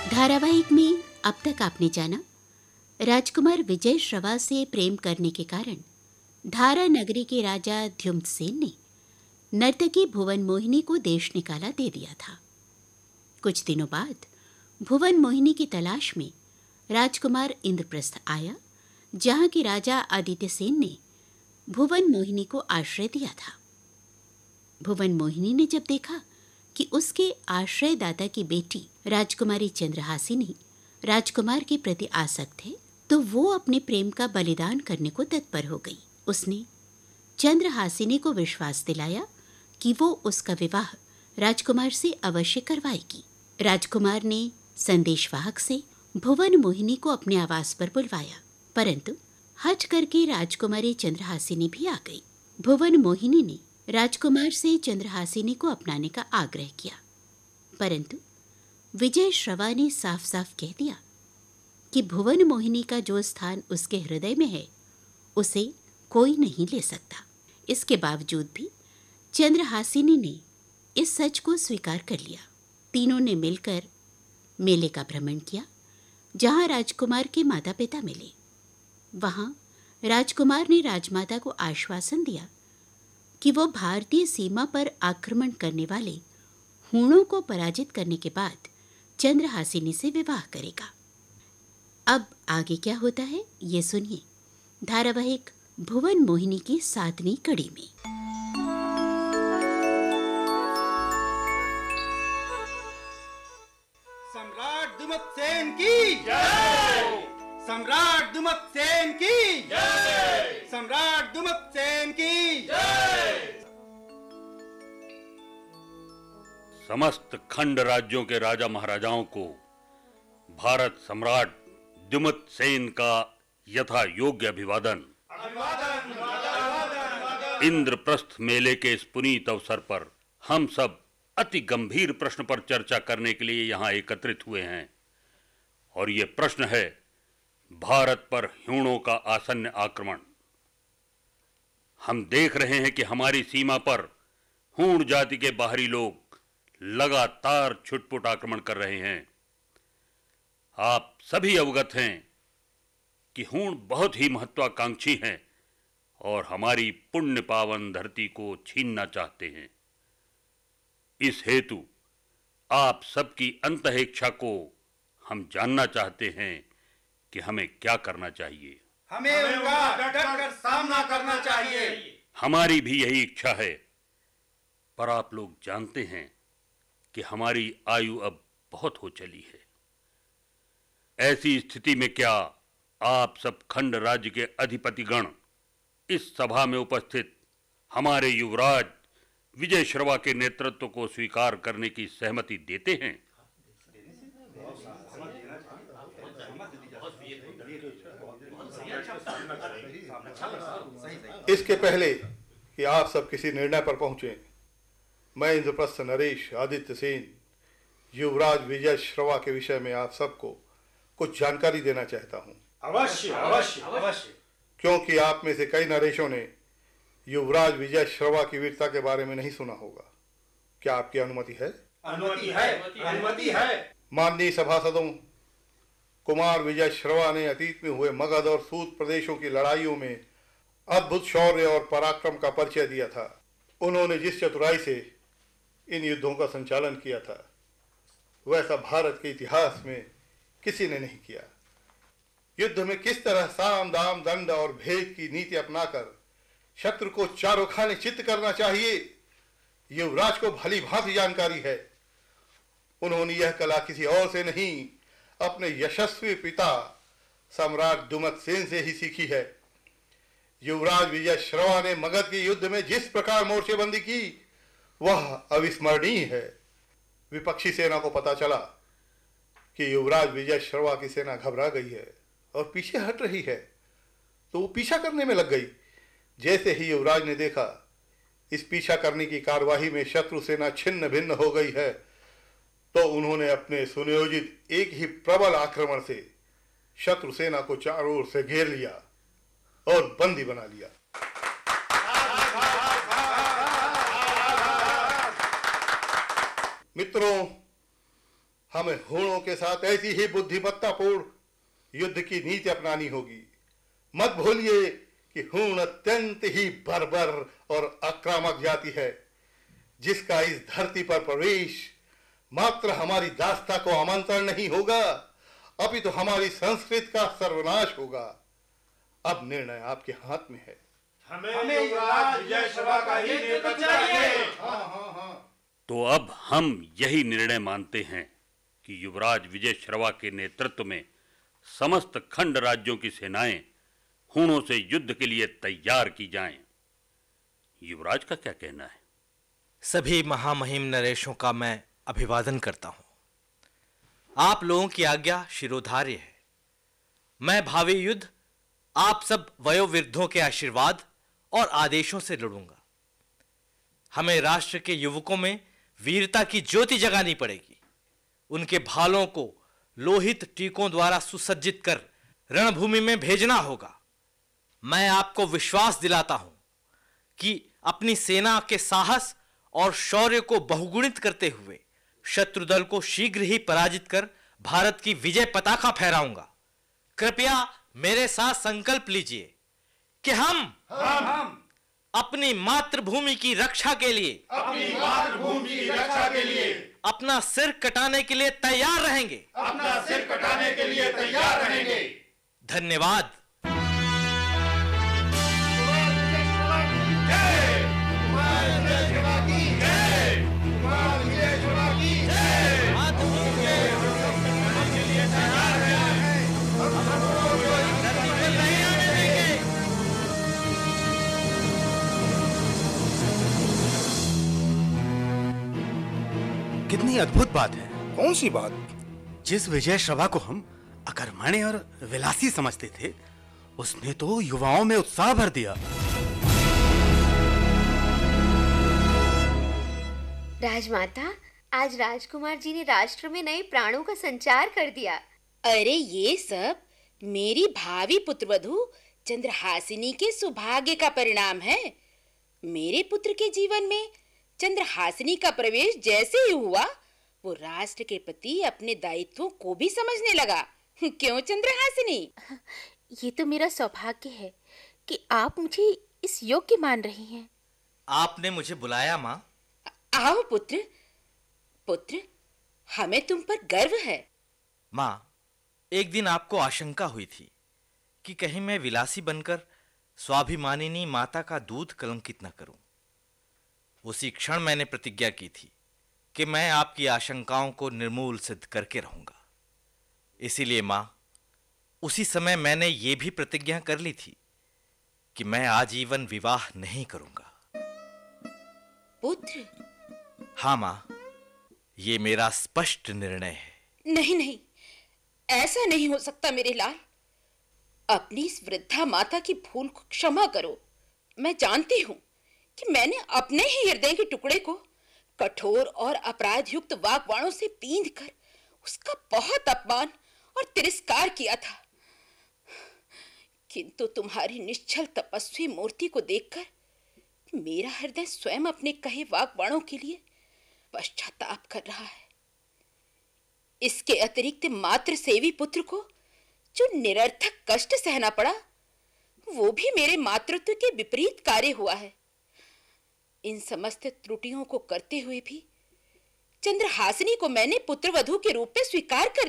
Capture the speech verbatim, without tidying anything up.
धारावाहिक में अब तक आपने जाना, राजकुमार विजय श्रवा से प्रेम करने के कारण धारा नगरी के राजा ध्युम्नसेन ने नर्तकी भुवन मोहिनी को देश निकाला दे दिया था। कुछ दिनों बाद भुवन मोहिनी की तलाश में राजकुमार इंद्रप्रस्थ आया, जहां के राजा आदित्य सेन ने भुवन मोहिनी को आश्रय दिया था। भुवन मोहिनी ने जब देखा कि उसके आश्रयदाता की बेटी राजकुमारी चंद्रहासिनी राजकुमार के प्रति आसक्त है, तो वो अपने प्रेम का बलिदान करने को तत्पर हो गई। उसने चंद्रहासिनी को विश्वास दिलाया कि वो उसका विवाह राजकुमार से अवश्य करवाएगी। राजकुमार ने संदेशवाहक से भुवन मोहिनी को अपने आवास पर बुलवाया, परंतु हट करके राजकुमारी चंद्रहासिनी भी आ गई। भुवन मोहिनी ने राजकुमार से चंद्रहासिनी को अपनाने का आग्रह किया, परंतु विजय श्रवा ने साफ साफ कह दिया कि भुवन मोहिनी का जो स्थान उसके हृदय में है, उसे कोई नहीं ले सकता। इसके बावजूद भी चंद्रहासिनी ने इस सच को स्वीकार कर लिया। तीनों ने मिलकर मेले का भ्रमण किया, जहां राजकुमार के माता पिता मिले। वहां राजकुमार ने राजमाता को आश्वासन दिया कि वो भारतीय सीमा पर आक्रमण करने वाले हूणों को पराजित करने के बाद चंद्रहासिनी से विवाह करेगा। अब आगे क्या होता है, ये सुनिए धारावाहिक भुवन मोहिनी की सातवीं कड़ी में। सम्राट दुमतसेन की जय! सम्राट दुमतसेन की जय! सम्राट दुमतसेन की जय! समस्त खंड राज्यों के राजा महाराजाओं को भारत सम्राट दुमतसेन का यथा योग्य अभिवादन। इंद्रप्रस्थ मेले के इस पुनीत अवसर पर हम सब अति गंभीर प्रश्न पर चर्चा करने के लिए यहाँ एकत्रित हुए हैं, और ये प्रश्न है भारत पर ह्यूणों का आसन्न आक्रमण। हम देख रहे हैं कि हमारी सीमा पर हूण जाति के बाहरी लोग लगातार छुटपुट आक्रमण कर रहे हैं। आप सभी अवगत हैं कि हूण बहुत ही महत्वाकांक्षी हैं और हमारी पुण्य पावन धरती को छीनना चाहते हैं। इस हेतु आप सबकी अंतःइच्छा को हम जानना चाहते हैं कि हमें क्या करना चाहिए। हमें उनका डटकर सामना करना चाहिए। हमारी भी यही इच्छा है, पर आप लोग जानते हैं कि हमारी आयु अब बहुत हो चली है। ऐसी स्थिति में क्या आप सब खंड राज्य के अधिपतिगण इस सभा में उपस्थित हमारे युवराज विजय श्रवा के नेतृत्व को स्वीकार करने की सहमति देते हैं? इसके पहले कि आप सब किसी निर्णय पर पहुंचे, मैं इंद्रप्रस्थ नरेश आदित्य सेन युवराज विजय श्रवा के विषय में आप सबको कुछ जानकारी देना चाहता हूं। अवश्य अवश्य अवश्य। क्योंकि आप में से कई नरेशों ने युवराज विजय श्रवा की वीरता के बारे में नहीं सुना होगा। क्या आपकी अनुमति है? अनुमति है, अनुमति है। माननीय सभासदों, कुमार विजय श्रवा ने अतीत में हुए मगध और सूत प्रदेशों की लड़ाइयों में अद्भुत शौर्य और पराक्रम का परिचय दिया था। उन्होंने जिस चतुराई से इन युद्धों का संचालन किया था, वैसा भारत के इतिहास में किसी ने नहीं किया। युद्ध में किस तरह साम दाम दंड और भेद की नीति अपनाकर शत्रु को चारों खाने चित्त करना चाहिए, युवराज को भली भांति जानकारी है। उन्होंने यह कला किसी और से नहीं, अपने यशस्वी पिता सम्राट दुमतसेन से ही सीखी है। युवराज विजय श्रवा ने मगध के युद्ध में जिस प्रकार मोर्चेबंदी की, वह अविस्मरणीय है। विपक्षी सेना को पता चला कि युवराज विजय श्रवा की सेना घबरा गई है और पीछे हट रही है, तो वो पीछा करने में लग गई। जैसे ही युवराज ने देखा इस पीछा करने की कार्यवाही में शत्रु सेना छिन्न भिन्न हो गई है, तो उन्होंने अपने सुनियोजित एक ही प्रबल आक्रमण से शत्रु सेना को चारों ओर से घेर लिया और बंदी बना लिया। मित्रों, हमें हूणों के साथ ऐसी ही बुद्धिमत्तापूर्ण युद्ध की नीति अपनानी होगी। मत भूलिए कि हूण अत्यंत ही बर्बर और आक्रामक जाति है, जिसका इस धरती पर प्रवेश मात्र हमारी दास्ता को आमंत्रण नहीं होगा, अपितु तो हमारी संस्कृति का सर्वनाश होगा। अब निर्णय आपके हाथ में है। हमें युवराज विजय श्रवा का ही नेतृत्व चाहिए। हाँ हाँ हाँ। तो अब हम यही निर्णय मानते हैं कि युवराज विजय श्रवा के नेतृत्व में समस्त खंड राज्यों की सेनाएं हूणों से युद्ध के लिए तैयार की जाएं। युवराज का क्या कहना है? सभी महामहिम नरेशों का मैं अभिवादन करता हूं। आप लोगों की आज्ञा शिरोधार्य है। मैं भावी युद्ध आप सब वयोवृद्धों के आशीर्वाद और आदेशों से लड़ूंगा। हमें राष्ट्र के युवकों में वीरता की ज्योति जगानी पड़ेगी। उनके भालों को लोहित टीकों द्वारा सुसज्जित कर रणभूमि में भेजना होगा। मैं आपको विश्वास दिलाता हूं कि अपनी सेना के साहस और शौर्य को बहुगुणित करते हुए शत्रु दल को शीघ्र ही पराजित कर भारत की विजय पताका फहराऊंगा। कृपया मेरे साथ संकल्प लीजिए कि हम हम हम अपनी मातृभूमि की रक्षा के लिए अपनी मातृभूमि की रक्षा के लिए अपना सिर कटाने के लिए तैयार रहेंगे। अपना सिर कटाने के लिए तैयार रहेंगे। धन्यवाद। कितनी अद्भुत बात है। कौन सी बात? जिस विजय श्रवा को हम अकर्मण्य और विलासी समझते थे, उसने तो युवाओं में उत्साह भर दिया। राजमाता, आज राजकुमार जी ने राष्ट्र में नए प्राणों का संचार कर दिया। अरे ये सब मेरी भावी पुत्रवधू चंद्रहासिनी के सौभाग्य का परिणाम है। मेरे पुत्र के जीवन में चंद्रहासिनी का प्रवेश जैसे ही हुआ, वो राष्ट्र के प्रति अपने दायित्वों को भी समझने लगा। क्यों चंद्रहासिनी? ये तो मेरा सौभाग्य है कि आप मुझे इस योग्य मान रही हैं। आपने मुझे बुलाया माँ? आओ पुत्र। पुत्र, हमें तुम पर गर्व है। माँ, एक दिन आपको आशंका हुई थी कि कहीं मैं विलासी बनकर स्वाभिमानिनी माता का दूध कलंकित न करूं। उसी क्षण मैंने प्रतिज्ञा की थी कि मैं आपकी आशंकाओं को निर्मूल सिद्ध करके रहूंगा। इसीलिए मां, उसी समय मैंने ये भी प्रतिज्ञा कर ली थी कि मैं आजीवन विवाह नहीं करूंगा। पुत्र? हाँ मां, ये मेरा स्पष्ट निर्णय है। नहीं नहीं, ऐसा नहीं हो सकता मेरे लाल। अपनी इस वृद्धा माता की भूल को क्षमा करो। मैं जानती हूं कि मैंने अपने ही हृदय के टुकड़े को कठोर और अपराध युक्त वाक्बाणों से बींध कर उसका बहुत अपमान और तिरस्कार किया था, किंतु तुम्हारी निश्चल तपस्वी मूर्ति को देखकर मेरा हृदय स्वयं अपने कहे वाक्बाणों के लिए पश्चाताप कर रहा है। इसके अतिरिक्त मात्र सेवी पुत्र को जो निरर्थक कष्ट सहना पड़ा, वो भी मेरे मातृत्व के विपरीत कार्य हुआ है। इन समस्त त्रुटियों को करते हुए भी चंद्रहासिनी को मैंने पुत्रवधू के रूप में स्वीकार कर